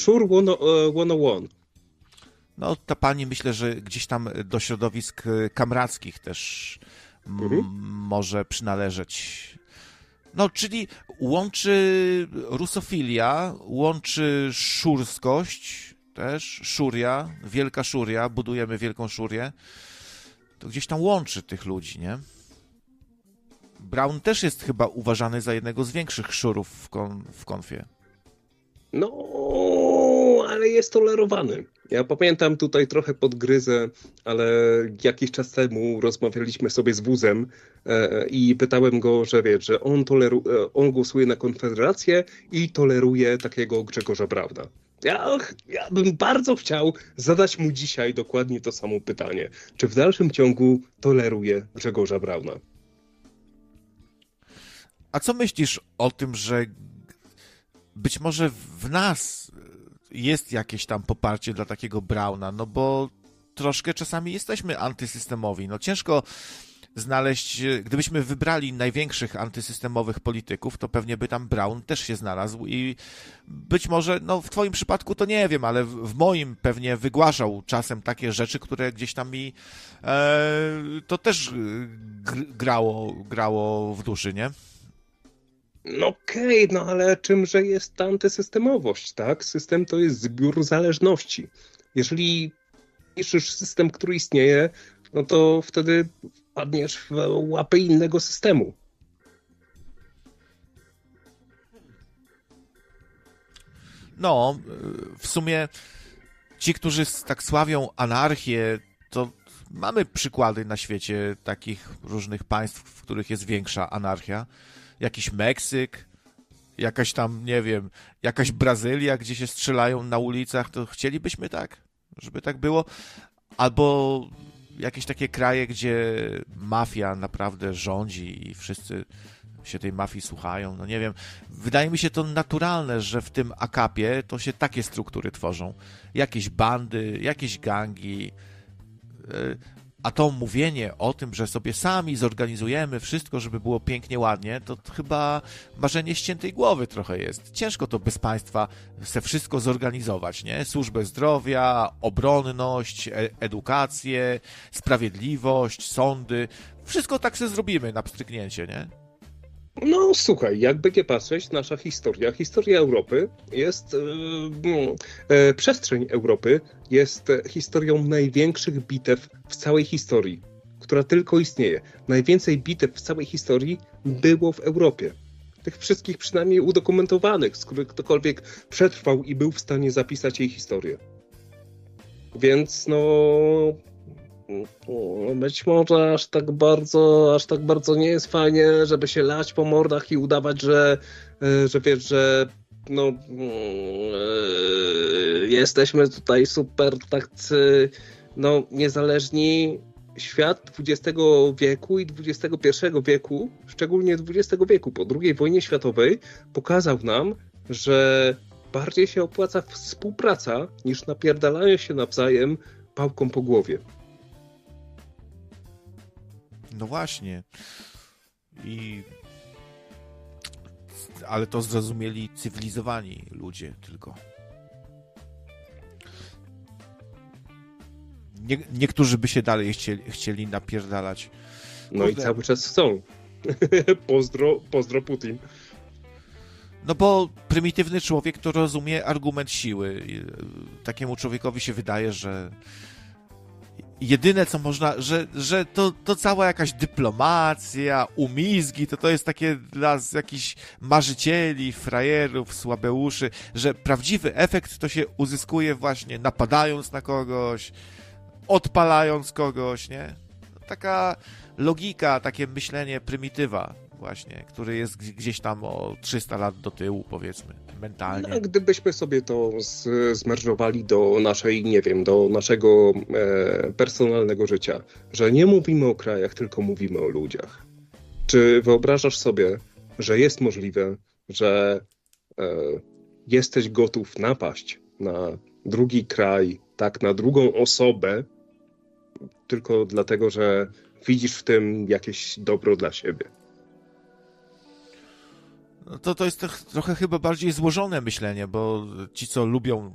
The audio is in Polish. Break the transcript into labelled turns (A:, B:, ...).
A: Sure 101.
B: No, ta pani myślę, że gdzieś tam do środowisk kamrackich też może przynależeć. No, czyli łączy rusofilia, łączy szurskość też, szuria, wielka szuria, budujemy wielką szurię. To gdzieś tam łączy tych ludzi, nie? Brown też jest chyba uważany za jednego z większych szurów w konfie.
A: No, ale jest tolerowany. Ja pamiętam tutaj trochę podgryzę, ale jakiś czas temu rozmawialiśmy sobie z wózem i pytałem go, że wie, że on głosuje na Konfederację i toleruje takiego Grzegorza Brauna. Ja bym bardzo chciał zadać mu dzisiaj dokładnie to samo pytanie. Czy w dalszym ciągu toleruje Grzegorza Brauna?
B: A co myślisz o tym, że być może w nas jest jakieś tam poparcie dla takiego Brauna, no bo troszkę czasami jesteśmy antysystemowi. No ciężko znaleźć, gdybyśmy wybrali największych antysystemowych polityków, to pewnie by tam Braun też się znalazł i być może, no w twoim przypadku to nie wiem, ale w moim pewnie wygłaszał czasem takie rzeczy, które gdzieś tam mi to też grało w duszy, nie?
A: No okej, no ale czymże jest ta antysystemowość, tak? System to jest zbiór zależności. Jeżeli niszczysz system, który istnieje, no to wtedy wpadniesz w łapy innego systemu.
B: No, w sumie ci, którzy tak sławią anarchię, to mamy przykłady na świecie takich różnych państw, w których jest większa anarchia. Jakiś Meksyk, jakaś tam, nie wiem, jakaś Brazylia, gdzie się strzelają na ulicach, to chcielibyśmy tak, żeby tak było. Albo jakieś takie kraje, gdzie mafia naprawdę rządzi i wszyscy się tej mafii słuchają. No nie wiem, wydaje mi się to naturalne, że w tym akapie to się takie struktury tworzą. Jakieś bandy, jakieś gangi. A to mówienie o tym, że sobie sami zorganizujemy wszystko, żeby było pięknie, ładnie, to chyba marzenie ściętej głowy trochę jest. Ciężko to bez państwa se wszystko zorganizować, nie? Służbę zdrowia, obronność, edukację, sprawiedliwość, sądy. Wszystko tak se zrobimy na pstryknięcie, nie?
A: No słuchaj, jakby nie patrzeć, nasza historia Europy jest, przestrzeń Europy jest historią największych bitew w całej historii, która tylko istnieje. Najwięcej bitew w całej historii było w Europie. Tych wszystkich przynajmniej udokumentowanych, z których ktokolwiek przetrwał i był w stanie zapisać jej historię. Więc no... Być może aż tak bardzo nie jest fajnie, żeby się lać po mordach i udawać, że wiesz, że no jesteśmy tutaj super tacy no niezależni. Świat XX wieku i XXI wieku, szczególnie XX wieku, po II wojnie światowej, pokazał nam, że bardziej się opłaca współpraca niż napierdalanie się nawzajem pałką po głowie.
B: No właśnie. Ale to zrozumieli cywilizowani ludzie tylko. Niektórzy by się dalej chcieli napierdalać.
A: No kurde. I cały czas chcą. Pozdro Putin.
B: No bo prymitywny człowiek to rozumie argument siły. Takiemu człowiekowi się wydaje, że jedyne co można, że to cała jakaś dyplomacja, umizgi, to jest takie dla jakichś marzycieli, frajerów, słabeuszy, że prawdziwy efekt to się uzyskuje właśnie napadając na kogoś, odpalając kogoś, nie? Taka logika, takie myślenie prymitywa właśnie, który jest gdzieś tam o 300 lat do tyłu, powiedzmy, mentalnie.
A: No, gdybyśmy sobie to zmerżowali do naszej, nie wiem, do naszego personalnego życia, że nie mówimy o krajach, tylko mówimy o ludziach. Czy wyobrażasz sobie, że jest możliwe, że jesteś gotów napaść na drugi kraj, tak, na drugą osobę, tylko dlatego, że widzisz w tym jakieś dobro dla siebie?
B: To jest trochę chyba bardziej złożone myślenie, bo ci, co lubią